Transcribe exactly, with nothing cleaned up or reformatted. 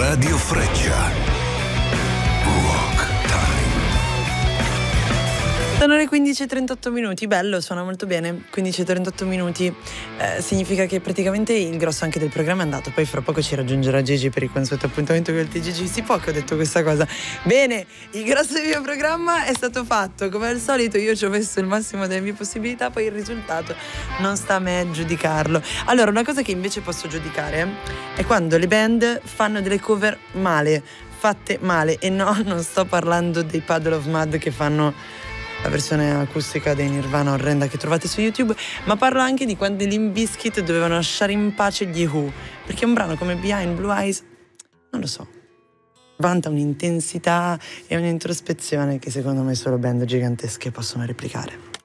Radio Freccia. Rock Time. Sono le quindici e trentotto minuti, bello, suona molto bene, quindici e trentotto minuti, eh, significa che praticamente il grosso anche del programma è andato, poi fra poco ci raggiungerà Gigi per il consueto appuntamento con il T G G, si può che ho detto questa cosa. Bene, il grosso del mio programma è stato fatto, come al solito io ci ho messo il massimo delle mie possibilità, poi il risultato non sta a me giudicarlo. Allora, una cosa che invece posso giudicare è quando le band fanno delle cover male, fatte male, e no, non sto parlando dei Puddle of Mudd che fanno la versione acustica dei Nirvana orrenda che trovate su YouTube, ma parlo anche di quando i Limp Bizkit dovevano lasciare in pace gli Who, perché un brano come Behind Blue Eyes, non lo so, vanta un'intensità e un'introspezione che secondo me solo band gigantesche possono replicare.